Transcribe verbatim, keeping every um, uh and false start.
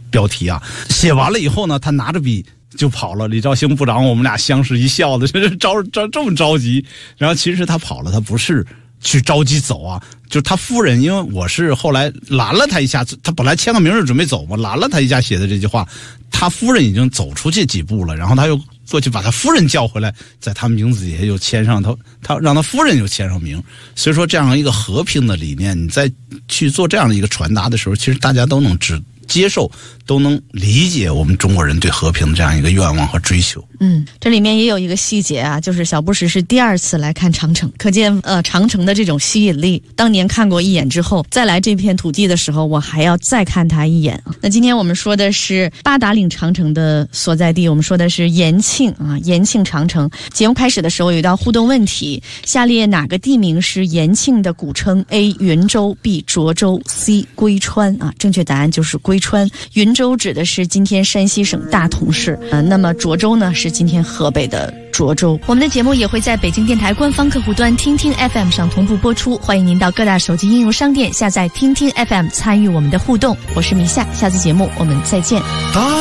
标题啊。写完了以后呢，他拿着笔就跑了。李兆兴部长，我们俩相视一笑的，这着着这么着急。然后其实他跑了，他不是去着急走啊，就是他夫人，因为我是后来拦了他一下，他本来签个名就准备走嘛，拦了他一下写的这句话，他夫人已经走出去几步了，然后他又过去把他夫人叫回来，在他名字底下又签上他，他让他夫人又签上名。所以说这样一个和平的理念，你在去做这样的一个传达的时候，其实大家都能知接受，都能理解我们中国人对和平的这样一个愿望和追求。 嗯，这里面也有一个细节啊，就是小布什是第二次来看长城，可见呃长城的这种吸引力。当年看过一眼之后，再来这片土地的时候，我还要再看它一眼。那今天我们说的是八达岭长城的所在地，我们说的是延庆啊，延庆长城。节目开始的时候有一道互动问题：下列哪个地名是延庆的古称 ？A. 云州 B. 涿州 C. 归川啊，正确答案就是归川。云州指的是今天山西省大同市，呃，那么涿州呢是今天河北的涿州。我们的节目也会在北京电台官方客户端听听 F M 上同步播出，欢迎您到各大手机应用商店下载听听 F M 参与我们的互动。我是米夏，下次节目我们再见。